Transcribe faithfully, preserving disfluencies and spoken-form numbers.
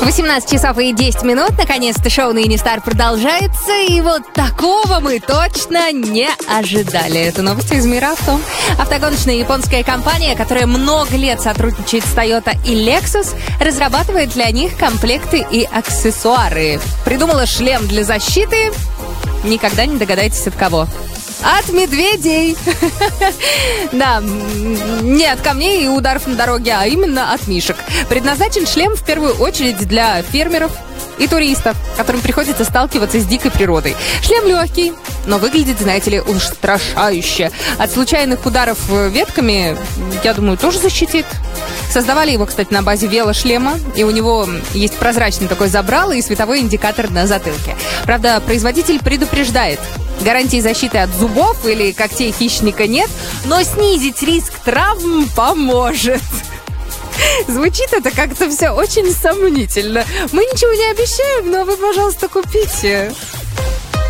восемнадцать часов и десять минут. Наконец-то шоу на Инистар продолжается. И вот такого мы точно не ожидали. Это новости из мира авто. Автогоночная японская компания, которая много лет сотрудничает с Toyota и Lexus, разрабатывает для них комплекты и аксессуары. Придумала шлем для защиты. Никогда не догадаетесь, от кого. От медведей. Да, не от камней и ударов на дороге, а именно от мишек. Предназначен шлем в первую очередь для фермеров и туристов, которым приходится сталкиваться с дикой природой. Шлем легкий, но выглядит, знаете ли, устрашающе. От случайных ударов ветками, я думаю, тоже защитит. Создавали его, кстати, на базе велошлема, и у него есть прозрачный такой забрало и световой индикатор на затылке. Правда, производитель предупреждает: гарантии защиты от зубов или когтей хищника нет, но снизить риск травм поможет. Звучит это как-то все очень сомнительно. Мы ничего не обещаем, но вы, пожалуйста, купите.